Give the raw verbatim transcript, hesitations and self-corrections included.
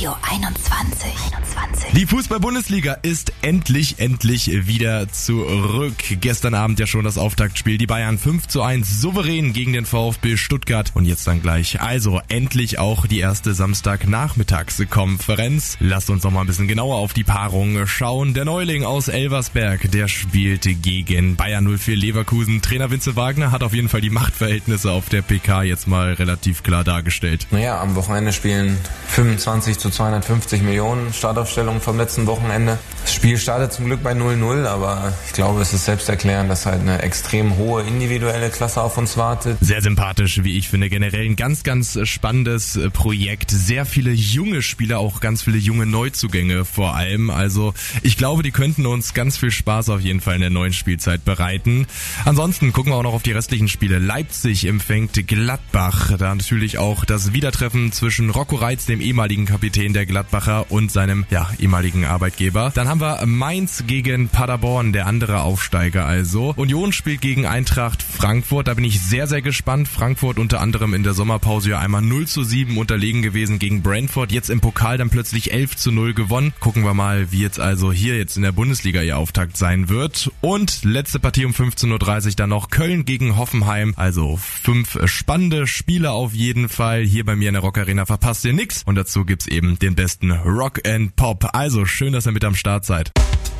Radio einundzwanzig. einundzwanzig. Die Fußball-Bundesliga ist endlich, endlich wieder zurück. Gestern Abend ja schon das Auftaktspiel. Die Bayern fünf zu eins souverän gegen den VfB Stuttgart. Und jetzt dann gleich. Also endlich auch die erste Samstagnachmittagskonferenz. Lasst uns noch mal ein bisschen genauer auf die Paarung schauen. Der Neuling aus Elversberg, der spielte gegen Bayer null vier Leverkusen. Trainer Vinze Wagner hat auf jeden Fall die Machtverhältnisse auf der P K jetzt mal relativ klar dargestellt. Naja, am Wochenende spielen fünfundzwanzig zu zweihundertfünfzig Millionen Startaufstellungen vom letzten Wochenende. Das Spiel startet zum Glück bei null null, aber ich glaube, es ist selbsterklärend, dass halt eine extrem hohe individuelle Klasse auf uns wartet. Sehr sympathisch, wie ich finde. Generell ein ganz, ganz spannendes Projekt. Sehr viele junge Spieler, auch ganz viele junge Neuzugänge vor allem. Also ich glaube, die könnten uns ganz viel Spaß auf jeden Fall in der neuen Spielzeit bereiten. Ansonsten gucken wir auch noch auf die restlichen Spiele. Leipzig empfängt Gladbach. Da natürlich auch das Wiedertreffen zwischen Rocco Reitz, dem ehemaligen Kapitän der Gladbacher, und seinem ja ehemaligen Arbeitgeber. Dann haben wir Mainz gegen Paderborn, der andere Aufsteiger also. Union spielt gegen Eintracht Frankfurt. Da bin ich sehr, sehr gespannt. Frankfurt unter anderem in der Sommerpause ja einmal null zu sieben unterlegen gewesen gegen Brentford. Jetzt im Pokal dann plötzlich elf zu null gewonnen. Gucken wir mal, wie jetzt also hier jetzt in der Bundesliga ihr Auftakt sein wird. Und letzte Partie um fünfzehn Uhr dreißig dann noch Köln gegen Hoffenheim. Also fünf spannende Spiele auf jeden Fall. Hier bei mir in der Rock Arena verpasst ihr nix. Und dazu gibt's eben den besten Rock and Pop. Also schön, dass ihr mit am Start seid.